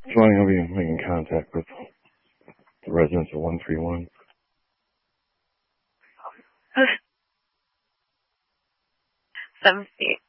Johnny, I'll be making contact with the residents of 131. 7 feet.